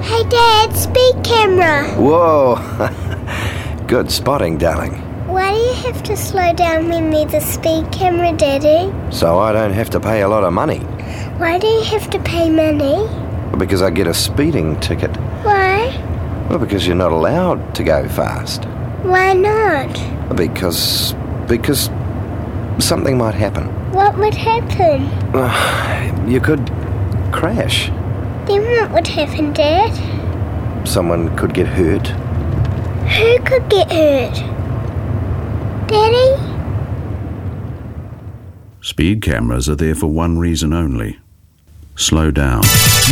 Hey, Dad, speed camera. Whoa! Good spotting, darling. Why do you have to slow down when there's a speed camera, Daddy? So I don't have to pay a lot of money. Why do you have to pay money? Because I get a speeding ticket. Why? Well, because you're not allowed to go fast. Why not? Because something might happen. What would happen? You could crash. Then what would happen, Dad? Someone could get hurt. Who could get hurt? Daddy? Speed cameras are there for one reason only: slow down.